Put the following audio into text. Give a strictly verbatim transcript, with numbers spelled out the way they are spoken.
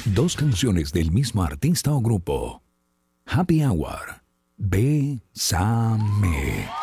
Dos canciones del mismo artista o grupo. Happy Hour. Bésame.